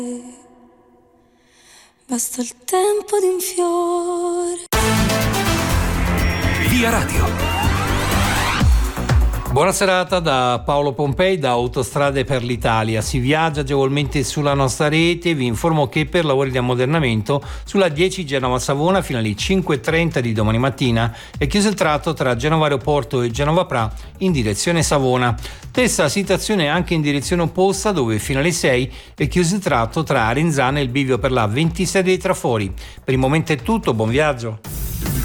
Basta il tempo di un fiore. Via Radio. Buona serata da Paolo Pompei da Autostrade per l'Italia. Si viaggia agevolmente sulla nostra rete. Vi informo che per lavori di ammodernamento sulla 10 Genova-Savona fino alle 5:30 di domani mattina è chiuso il tratto tra Genova Aeroporto e Genova Pra in direzione Savona. Stessa situazione anche in direzione opposta, dove fino alle 6 è chiuso il tratto tra Arenzano e il bivio per la 26 dei Trafori. Per il momento è tutto, buon viaggio.